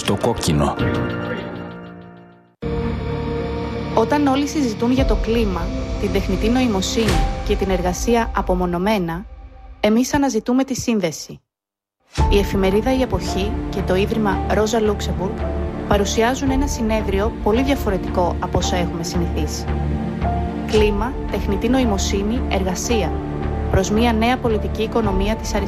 το κόκκινο. Όταν όλοι συζητούν για το κλίμα, την τεχνητή νοημοσύνη και την εργασία απομονωμένα, εμείς αναζητούμε τη σύνδεση. Η εφημερίδα «Η Εποχή» και το Ίδρυμα Ρόζα Λούξεμπουργκ παρουσιάζουν ένα συνέδριο πολύ διαφορετικό από όσα έχουμε συνηθίσει. Κλίμα, τεχνητή νοημοσύνη, εργασία, προς μια νέα πολιτική οικονομία της αριστείας.